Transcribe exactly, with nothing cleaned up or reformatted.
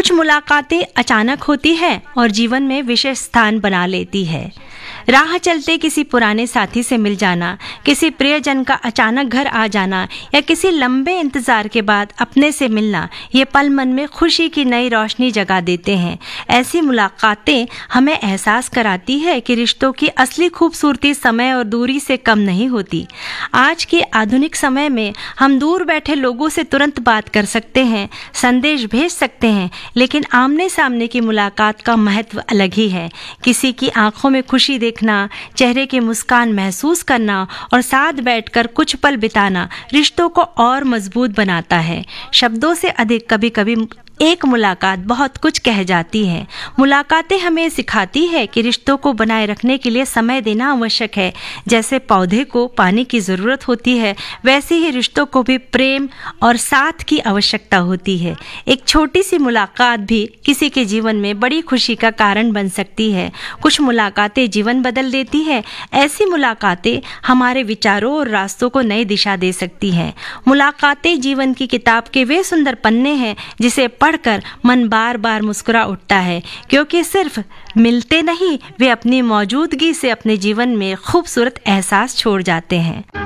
कुछ मुलाकातें अचानक होती है और जीवन में विशेष स्थान बना लेती है। राह चलते किसी पुराने साथी से मिल जाना, किसी प्रियजन का अचानक घर आ जाना या किसी लंबे इंतजार के बाद अपने से मिलना, ये पल मन में खुशी की नई रोशनी जगा देते हैं। ऐसी मुलाकातें हमें एहसास कराती है कि रिश्तों की असली खूबसूरती समय और दूरी से कम नहीं होती। आज के आधुनिक समय में हम दूर बैठे लोगों से तुरंत बात कर सकते हैं, संदेश भेज सकते हैं, लेकिन आमने सामने की मुलाकात का महत्व अलग ही है। किसी की आंखों में खुशी देखना, चेहरे की मुस्कान महसूस करना और साथ बैठकर कुछ पल बिताना रिश्तों को और मजबूत बनाता है। शब्दों से अधिक कभी कभी एक मुलाकात बहुत कुछ कह जाती है। मुलाकातें हमें सिखाती है कि रिश्तों को बनाए रखने के लिए समय देना आवश्यक है। जैसे पौधे को पानी की ज़रूरत होती है, वैसे ही रिश्तों को भी प्रेम और साथ की आवश्यकता होती है। एक छोटी सी मुलाकात भी किसी के जीवन में बड़ी खुशी का कारण बन सकती है। कुछ मुलाकातें जीवन बदल देती है। ऐसी मुलाकातें हमारे विचारों और रास्तों को नई दिशा दे सकती हैं। मुलाकातें जीवन की किताब के वे सुंदर पन्ने हैं जिसे पढ़कर मन बार बार मुस्कुरा उठता है, क्योंकि सिर्फ मिलते नहीं, वे अपनी मौजूदगी से अपने जीवन में खूबसूरत एहसास छोड़ जाते हैं।